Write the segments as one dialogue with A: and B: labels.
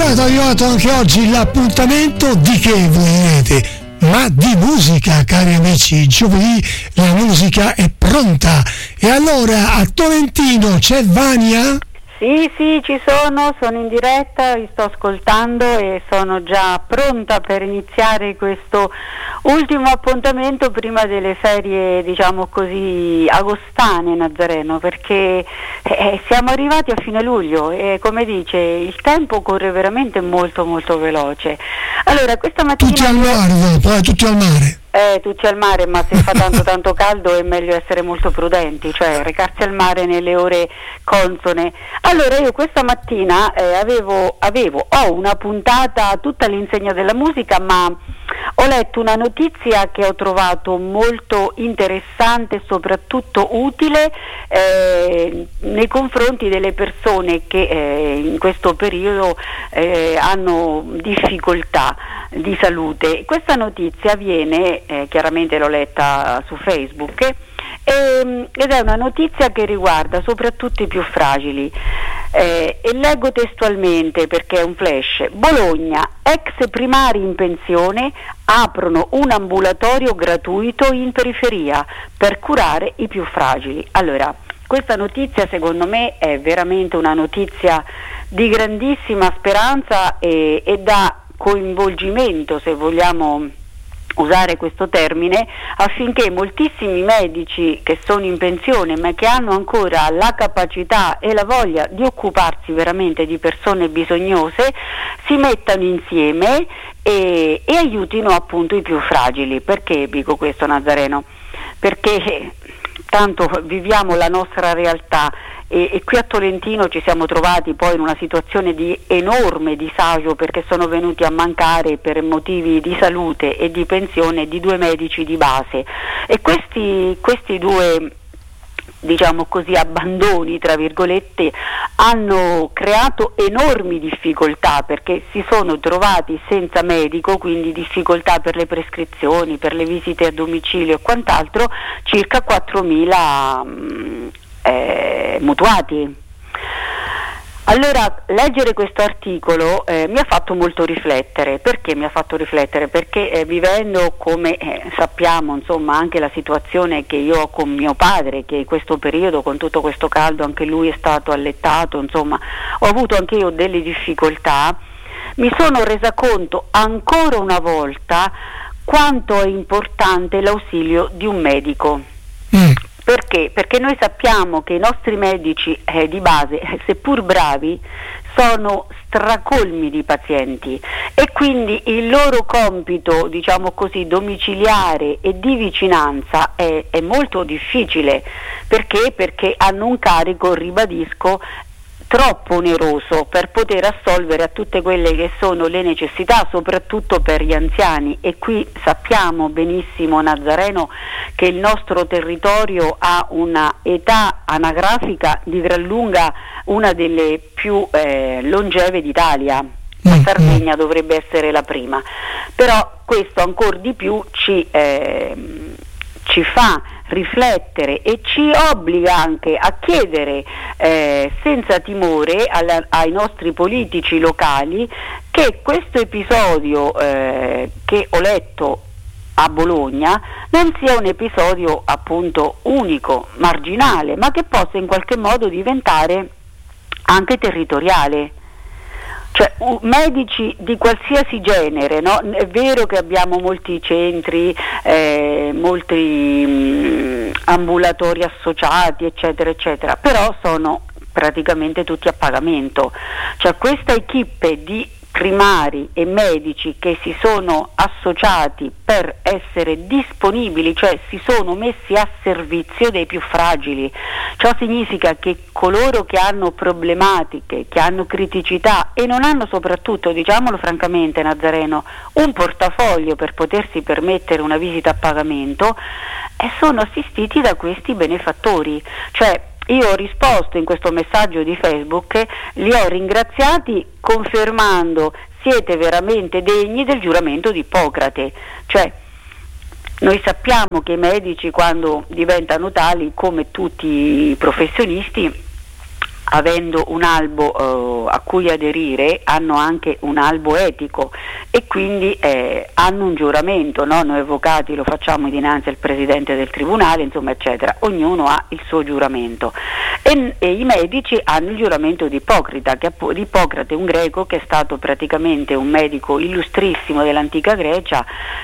A: è arrivato anche oggi l'appuntamento di che voi direte? Ma di musica, cari amici. Giovedì la musica è pronta. E allora a Tolentino c'è Vania?
B: Sì, ci sono in diretta, vi sto ascoltando e sono già pronta per iniziare questo ultimo appuntamento prima delle ferie, diciamo così, agostane, Nazareno, perché siamo arrivati a fine luglio e, come dice, il tempo corre veramente molto molto veloce. Allora, questa mattina...
A: Tutti al mare, poi tutti al mare.
B: Tutti al mare, ma se fa tanto caldo è meglio essere molto prudenti, cioè recarsi al mare nelle ore consone. Allora, io questa mattina ho una puntata tutta all'insegna della musica, ma ho letto una notizia che ho trovato molto interessante e soprattutto utile nei confronti delle persone che in questo periodo hanno difficoltà di salute. Questa notizia viene, chiaramente l'ho letta su Facebook, ed è una notizia che riguarda soprattutto i più fragili, e leggo testualmente perché è un flash. Bologna, ex primari in pensione aprono un ambulatorio gratuito in periferia per curare i più fragili. Allora, questa notizia secondo me è veramente una notizia di grandissima speranza e da coinvolgimento, se vogliamo usare questo termine, affinché moltissimi medici che sono in pensione ma che hanno ancora la capacità e la voglia di occuparsi veramente di persone bisognose si mettano insieme e aiutino appunto i più fragili. Perché dico questo, Nazareno? Perché tanto viviamo la nostra realtà e qui a Tolentino ci siamo trovati poi in una situazione di enorme disagio, perché sono venuti a mancare per motivi di salute e di pensione di 2 medici di base, e questi 2, diciamo così, abbandoni tra virgolette hanno creato enormi difficoltà, perché si sono trovati senza medico, quindi difficoltà per le prescrizioni, per le visite a domicilio e quant'altro, circa 4.000 mutuati. Allora, leggere questo articolo mi ha fatto molto riflettere. Perché mi ha fatto riflettere? Perché vivendo, come sappiamo, insomma, anche la situazione che io ho con mio padre, che in questo periodo, con tutto questo caldo, anche lui è stato allettato, insomma, ho avuto anche io delle difficoltà, mi sono resa conto ancora una volta quanto è importante l'ausilio di un medico. Perché? Perché noi sappiamo che i nostri medici di base, seppur bravi, sono stracolmi di pazienti, e quindi il loro compito, diciamo così, domiciliare e di vicinanza è molto difficile. Perché? Perché hanno un carico, ribadisco, troppo oneroso per poter assolvere a tutte quelle che sono le necessità, soprattutto per gli anziani. E qui sappiamo benissimo, Nazareno, che il nostro territorio ha una età anagrafica di gran lunga una delle più longeve d'Italia. La Sardegna dovrebbe essere la prima, però questo ancor di più ci fa riflettere e ci obbliga anche a chiedere senza timore ai nostri politici locali che questo episodio che ho letto a Bologna non sia un episodio appunto unico, marginale, ma che possa in qualche modo diventare anche territoriale. Cioè, medici di qualsiasi genere, no? È vero che abbiamo molti centri, molti ambulatori associati, eccetera, eccetera, però sono praticamente tutti a pagamento. Cioè, questa equipe di primari e medici che si sono associati per essere disponibili, cioè si sono messi a servizio dei più fragili. Ciò significa che coloro che hanno problematiche, che hanno criticità e non hanno soprattutto, diciamolo francamente, Nazareno, un portafoglio per potersi permettere una visita a pagamento, sono assistiti da questi benefattori. Cioè, io ho risposto in questo messaggio di Facebook, li ho ringraziati confermando: siete veramente degni del giuramento di Ippocrate. Cioè, noi sappiamo che i medici, quando diventano tali, come tutti i professionisti, avendo un albo a cui aderire, hanno anche un albo etico e quindi hanno un giuramento, no? Noi avvocati lo facciamo dinanzi al presidente del tribunale, insomma, eccetera. Ognuno ha il suo giuramento e i medici hanno il giuramento di Ippocrate, Ippocrate, un greco che è stato praticamente un medico illustrissimo dell'antica Grecia,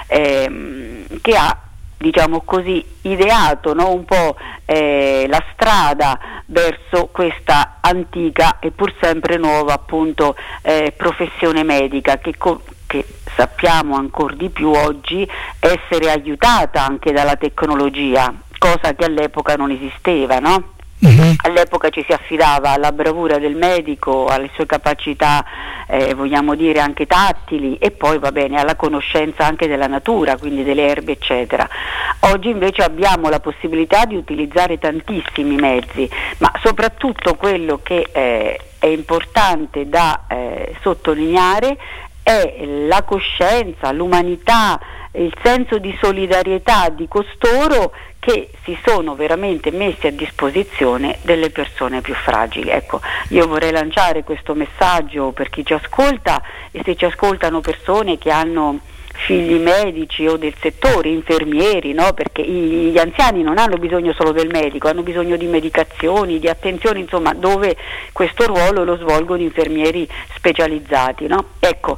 B: che ha, diciamo così, ideato, no, un po' la strada verso questa antica e pur sempre nuova, appunto, professione medica che sappiamo ancora di più oggi essere aiutata anche dalla tecnologia, cosa che all'epoca non esisteva, no? All'epoca ci si affidava alla bravura del medico, alle sue capacità, vogliamo dire anche tattili, e poi va bene, alla conoscenza anche della natura, quindi delle erbe eccetera. Oggi invece abbiamo la possibilità di utilizzare tantissimi mezzi, ma soprattutto quello che è importante da sottolineare è la coscienza, l'umanità, il senso di solidarietà di costoro che si sono veramente messi a disposizione delle persone più fragili. Ecco, io vorrei lanciare questo messaggio per chi ci ascolta, e se ci ascoltano persone che hanno figli medici o del settore, infermieri, no? Perché gli anziani non hanno bisogno solo del medico, hanno bisogno di medicazioni, di attenzione, insomma, dove questo ruolo lo svolgono infermieri specializzati, no? Ecco,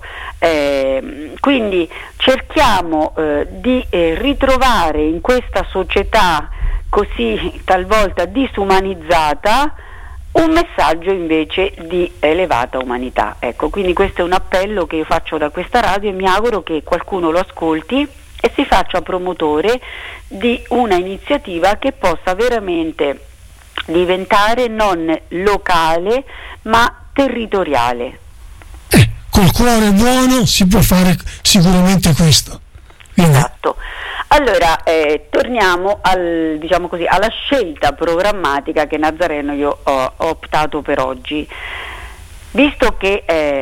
B: quindi cerchiamo di ritrovare in questa società così talvolta disumanizzata un messaggio invece di elevata umanità. Ecco, quindi questo è un appello che io faccio da questa radio e mi auguro che qualcuno lo ascolti e si faccia promotore di una iniziativa che possa veramente diventare non locale ma territoriale.
A: Col cuore buono si può fare sicuramente questo. Quindi...
B: Esatto. Allora, torniamo diciamo così, alla scelta programmatica che Nazareno io ho optato per oggi. Visto che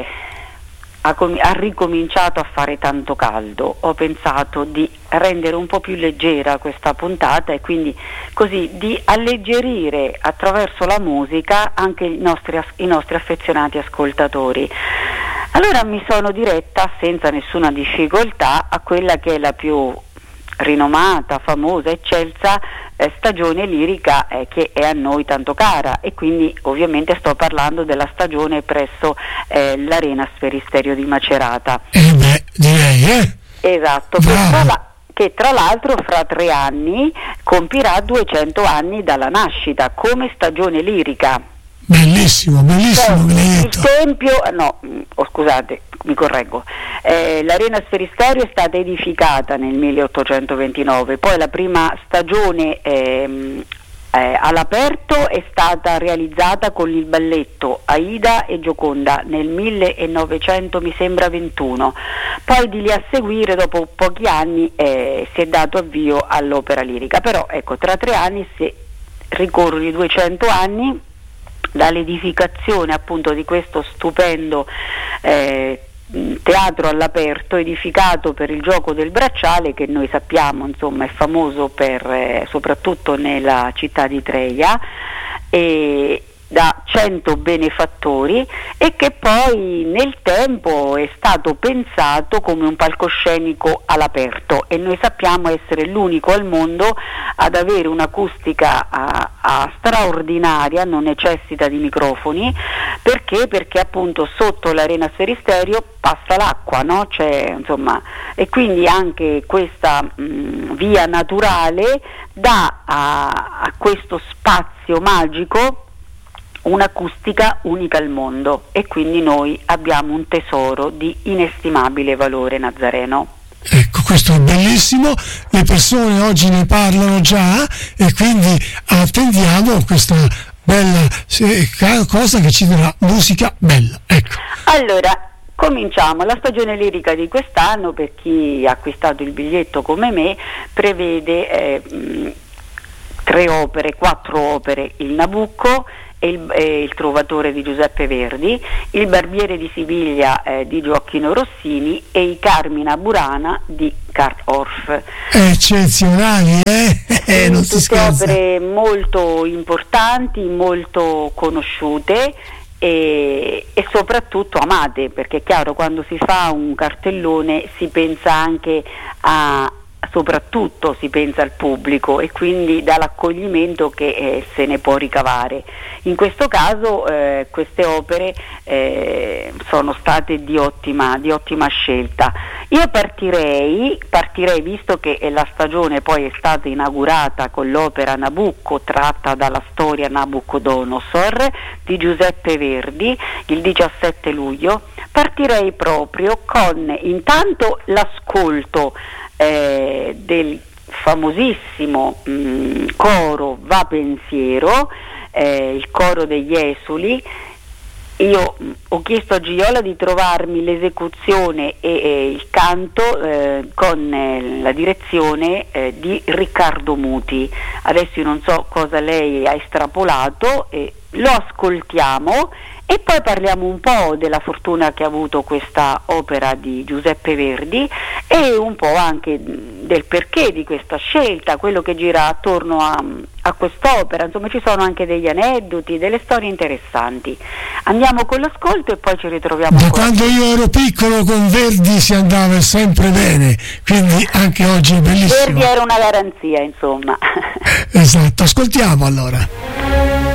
B: ha ricominciato a fare tanto caldo, ho pensato di rendere un po' più leggera questa puntata e quindi così di alleggerire attraverso la musica anche i nostri affezionati ascoltatori. Allora mi sono diretta senza nessuna difficoltà a quella che è la più rinomata, famosa, eccelsa stagione lirica che è a noi tanto cara, e quindi ovviamente sto parlando della stagione presso l'Arena Sferisterio di Macerata.
A: Direi,
B: Esatto, che tra l'altro fra 3 anni compirà 200 anni dalla nascita come stagione lirica.
A: Bellissimo,
B: il tempio, scusate, mi correggo, l'Arena Sferisterio è stata edificata nel 1829, poi la prima stagione all'aperto è stata realizzata con il balletto Aida e Gioconda nel 1900, mi sembra 21, poi di lì a seguire dopo pochi anni si è dato avvio all'opera lirica, però ecco, tra 3 anni si ricorrono i 200 anni dall'edificazione appunto di questo stupendo teatro all'aperto edificato per il gioco del bracciale, che noi sappiamo insomma è famoso soprattutto nella città di Treia, e da 100 benefattori, e che poi nel tempo è stato pensato come un palcoscenico all'aperto, e noi sappiamo essere l'unico al mondo ad avere un'acustica straordinaria, non necessita di microfoni, perché appunto sotto l'Arena Sferisterio passa l'acqua, no? Insomma, e quindi anche questa via naturale dà a questo spazio magico un'acustica unica al mondo, e quindi noi abbiamo un tesoro di inestimabile valore, Nazareno.
A: Ecco, questo è bellissimo, le persone oggi ne parlano già e quindi attendiamo questa bella cosa che ci darà musica bella. Ecco.
B: Allora, cominciamo. La stagione lirica di quest'anno, per chi ha acquistato il biglietto come me, prevede 4 opere, il Nabucco, e il Trovatore di Giuseppe Verdi, Il Barbiere di Siviglia di Gioacchino Rossini e I Carmina Burana di Karl Orff.
A: Eccezionali, non si scherza.
B: Opere molto importanti, molto conosciute e soprattutto amate, perché è chiaro, quando si fa un cartellone si pensa anche soprattutto si pensa al pubblico e quindi dall'accoglimento che se ne può ricavare. In questo caso queste opere sono state di ottima scelta. Io partirei, visto che la stagione poi è stata inaugurata con l'opera Nabucco, tratta dalla storia Nabucodonosor di Giuseppe Verdi, il 17 luglio, partirei proprio con intanto l'ascolto del famosissimo coro Va Pensiero, il coro degli Esuli. Io ho chiesto a Gioia di trovarmi l'esecuzione e il canto con la direzione di Riccardo Muti. Adesso io non so cosa lei ha estrapolato, lo ascoltiamo e poi parliamo un po' della fortuna che ha avuto questa opera di Giuseppe Verdi e un po' anche del perché di questa scelta, quello che gira attorno a quest'opera. Insomma, ci sono anche degli aneddoti, delle storie interessanti. Andiamo con l'ascolto e poi ci ritroviamo.
A: Da quando io ero piccolo con Verdi si andava sempre bene, quindi anche oggi è bellissimo.
B: Verdi era una garanzia, insomma.
A: Esatto, ascoltiamo allora.